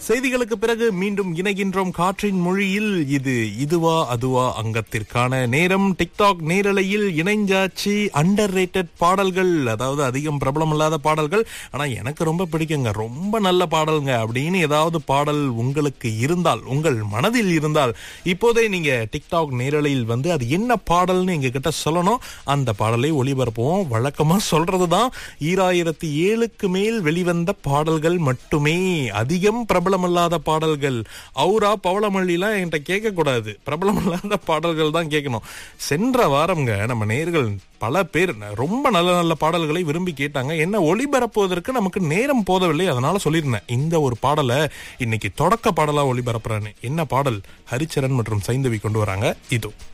செய்திகளுக்கு பிறகு மீண்டும் இணைகின்றோம் காற்றின் மொழியில். இதுவா அதுவா அங்கத்திற்கான நேரம். டிக்டாக் நேரலையில் இணைஞ்சாச்சு. அண்டர் ரேட்டட் பாடல்கள், அதாவது அதிகம் பிரபலமில்லாத பாடல்கள், ஆனா எனக்கு ரொம்ப பிடிக்குங்க, ரொம்ப நல்ல பாடல்ங்க அப்படின்னு ஏதாவது பாடல் உங்களுக்கு இருந்தால், உங்கள் மனதில் இருந்தால், இப்போதே நீங்க டிக்டாக் நேரலையில் வந்து அது என்ன பாடல்னு எங்க கிட்ட சொல்லணும். அந்த பாடலை ஒளிபரப்புவோம். வழக்கமா சொல்றதுதான் 2007க்கு மேல் வெளிவந்த பாடல்கள் மட்டுமே, அதிகம் பிரபலமில்லாத பாடல்கள். அவுரா பவளமல்லிலாம் என்கிட்ட கேட்க கூடாது, பிரபலமில்லாத பாடல்கள் தான் கேட்கணும். சென்ற வாரம்ங்க நம்ம நேயர்கள் பல பேர் ரொம்ப நல்ல நல்ல பாடல்களை விரும்பி கேட்டாங்க. என்ன ஒளிபரப்புவதற்கு நமக்கு நேரம் போதவில்லை. அதனால சொல்லியிருந்தேன், இந்த ஒரு பாடலை இன்னைக்கு தொடக்க பாடலா ஒளிபரப்புறேன்னு. என்ன பாடல்? ஹரிச்சரன் மற்றும் சைந்தவி கொண்டு வராங்க. இதோ